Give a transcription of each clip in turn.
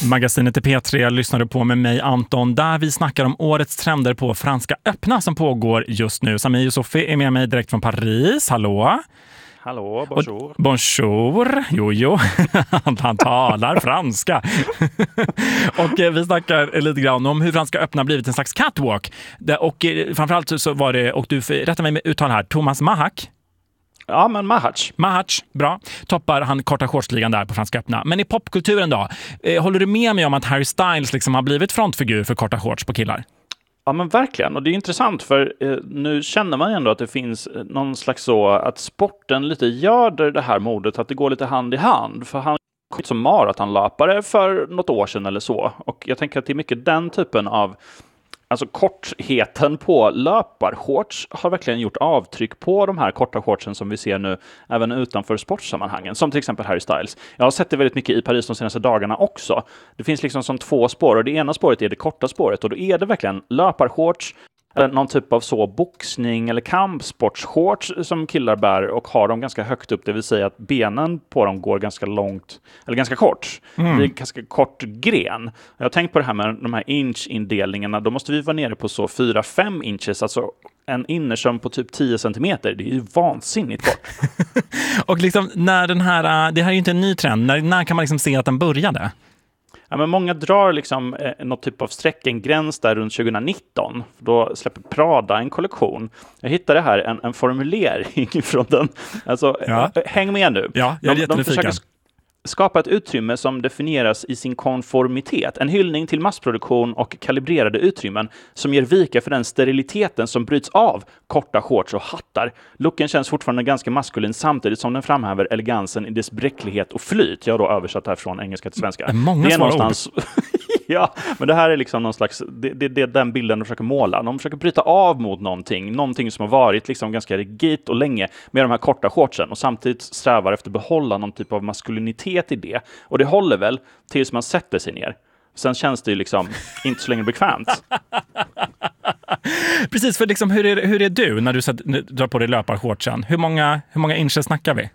Magasinet i P3 lyssnade på med mig, Anton, där vi snackar om årets trender på Franska öppna som pågår just nu. Sami Youssoufi är med mig direkt från Paris. Hallå! Hallå, bonjour. Bonjour, jo. Han talar franska. Och vi snackar lite grann om hur Franska öppna blivit en slags catwalk. Och framförallt så var det, och du rättar mig med uttal här, Thomas Mahak. Ja, men Mahac, bra. Toppar han korta shortsligan där på Franska öppna. Men i popkulturen då? Håller du med mig om att Harry Styles liksom har blivit frontfigur för korta shorts på killar? Ja, men verkligen. Och det är intressant för nu känner man ändå att det finns någon slags så att sporten lite gör det här modet, att det går lite hand i hand. För han kom som maratonlöpare för något år sedan eller så. Och jag tänker att det är mycket den typen av, alltså kortheten på löparshorts har verkligen gjort avtryck på de här korta shortsen som vi ser nu även utanför sportsammanhangen. Som till exempel Harry Styles. Jag har sett det väldigt mycket i Paris de senaste dagarna också. Det finns liksom som två spår och det ena spåret är det korta spåret och då är det verkligen löparshorts eller någon typ av så boxning eller kampsportsshorts som killar bär och har dem ganska högt upp, det vill säga att benen på dem går ganska långt eller ganska kort. Det är ganska kort gren. Jag har tänkt på det här med de här inch-indelningarna, då måste vi vara nere på så 4-5 inches, alltså en innersöm på typ 10 centimeter. Det är ju vansinnigt kort. Och liksom när den här, det här är ju inte en ny trend, när kan man liksom se att den började? Ja, men många drar liksom något typ av streck, en gräns där runt 2019. Då släpper Prada en kollektion. Jag hittade här en formulering från den. Alltså, häng med nu. Ja, jag är jättenyfiken. De försöker skapa ett utrymme som definieras i sin konformitet. En hyllning till massproduktion och kalibrerade utrymmen som ger vika för den steriliteten som bryts av korta shorts och hattar. Looken känns fortfarande ganska maskulin samtidigt som den framhäver elegansen i dess bräcklighet och flyt. Jag har då översatt det här från engelska till svenska. Det är någonstans... Ja, men det här är liksom någon slags, det är den bilden de försöker måla. De försöker bryta av mot någonting som har varit liksom ganska rigitt och länge med de här korta shortsen och samtidigt strävar efter att behålla någon typ av maskulinitet i det. Och det håller väl tills man sätter sig ner. Sen känns det ju liksom inte så länge bekvämt. Precis, för liksom, hur är du när du drar på dig löparshortsen? Hur många inches snackar vi?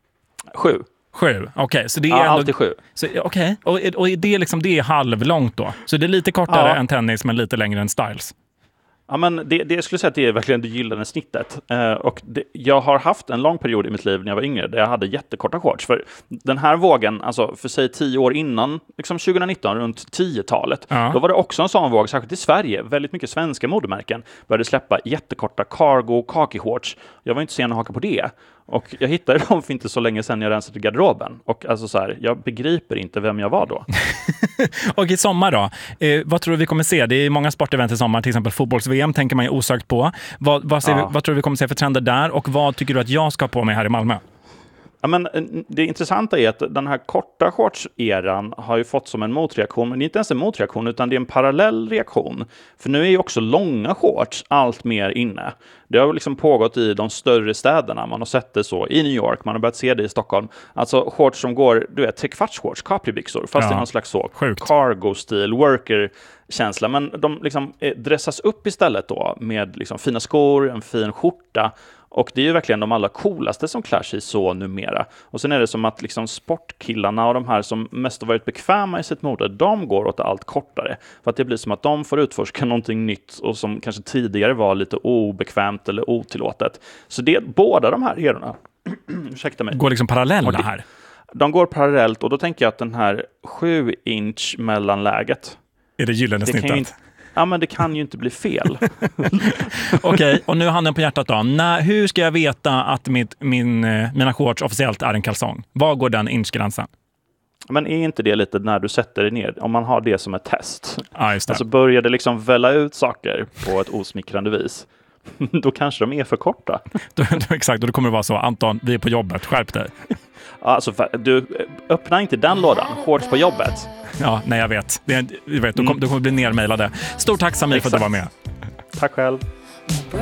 7. 7, okej. Så det är ja, ändå, alltid 7. Okej. Och det, liksom, det är halvlångt då? Så det är lite kortare än tennis men lite längre än Styles? Ja, men det skulle säga att det är verkligen det gyllene snittet. Jag har haft en lång period i mitt liv när jag var yngre där jag hade jättekorta shorts. För den här vågen, alltså för sig 10 år innan, liksom 2019, runt 10-talet, då var det också en sån våg, särskilt i Sverige. Väldigt mycket svenska modemärken började släppa jättekorta cargo och khaki-shorts. Jag var inte sen att haka på det. Och jag hittade dem för inte så länge sedan jag rensade garderoben. Och alltså så här, jag begriper inte vem jag var då. Och i sommar då? Vad tror du vi kommer se? Det är många sportevent i sommar, till exempel fotbolls-VM tänker man ju osökt på. Vad tror du vi kommer se för trender där? Och vad tycker du att jag ska ha på mig här i Malmö? Ja, men det intressanta är att den här korta shorts-eran har ju fått som en motreaktion, men det är inte ens en motreaktion utan det är en parallell reaktion. För nu är ju också långa shorts allt mer inne. Det har liksom pågått i de större städerna, man har sett det så i New York, man har börjat se det i Stockholm. Alltså shorts som går, du vet, 3/4-shorts, capribyxor, fast det är någon slags så cargo-stil, worker-känsla. Men de liksom dressas upp istället då med liksom fina skor, en fin skjorta. Och det är ju verkligen de allra coolaste som klär sig så numera. Och sen är det som att liksom sportkillarna och de här som mest har varit bekväma i sitt mode, de går åt allt kortare. För att det blir som att de får utforska någonting nytt och som kanske tidigare var lite obekvämt eller otillåtet. Så det båda de här erorna ursäkta mig. Går liksom parallella här? De går parallellt och då tänker jag att den här 7-inch mellanläget är det gyllene snittet? Ja, men det kan ju inte bli fel. Okej, och nu handen på hjärtat då. Hur ska jag veta att mina shorts officiellt är en kalsong? Var går den inchgränsen? Men är inte det lite när du sätter dig ner? Om man har det som ett test. Ja, just det. Alltså börjar det liksom välla ut saker på ett osmickrande vis. Då kanske de är för korta. Exakt, och då kommer det vara så. Anton, vi är på jobbet. Skärp dig. Alltså, du öppnar inte den lådan. Shorts på jobbet. Ja, nej jag vet. Du kommer bli nermailade. Stort tack Samir för att du var med. Tack själv.